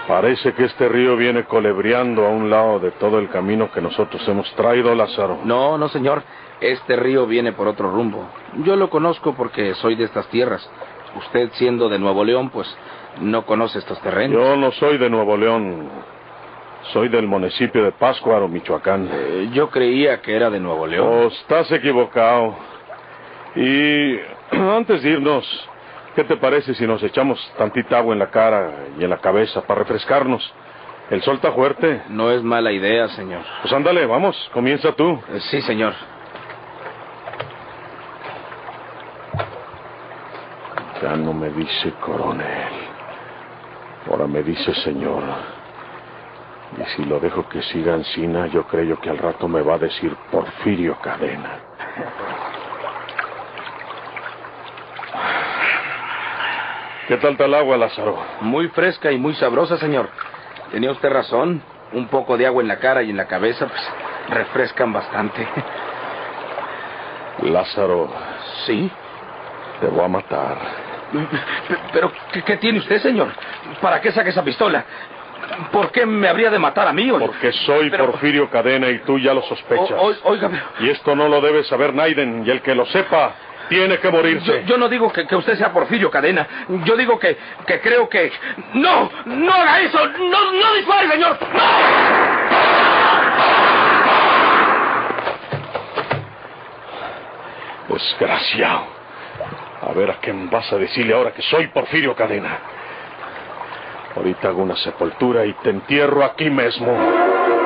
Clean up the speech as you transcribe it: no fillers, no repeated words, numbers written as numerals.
Parece que este río viene colebreando a un lado de todo el camino que nosotros hemos traído, Lázaro. No, señor. Este río viene por otro rumbo. Yo lo conozco porque soy de estas tierras. Usted, siendo de Nuevo León, pues no conoce estos terrenos. Yo no soy de Nuevo León. Soy del municipio de Pátzcuaro, Michoacán. Yo creía que era de Nuevo León. Oh, estás equivocado. Y antes de irnos, ¿qué te parece si nos echamos tantita agua en la cara y en la cabeza para refrescarnos? El sol está fuerte. No es mala idea, señor. Pues ándale, vamos, comienza tú. Sí, señor. Ya no me dice coronel. Ahora me dice señor. Y si lo dejo que siga encina, yo creo que al rato me va a decir Porfirio Cadena. ¿Qué tal está el agua, Lázaro? Muy fresca y muy sabrosa, señor. Tenía usted razón. Un poco de agua en la cara y en la cabeza, pues, refrescan bastante. Lázaro. ¿Sí? Te voy a matar. ¿Pero qué tiene usted, señor? ¿Para qué saca esa pistola? ¿Por qué me habría de matar a mí? Porque soy Porfirio Cadena y tú ya lo sospechas. Oiga, Y esto no lo debe saber Naiden, y el que lo sepa tiene que morirse. Yo no digo que usted sea Porfirio Cadena. Yo digo que creo que... ¡No! ¡No haga eso! ¡No dispare, señor! ¡No! Desgraciado. A ver a quién vas a decirle ahora que soy Porfirio Cadena. Ahorita hago una sepultura y te entierro aquí mismo.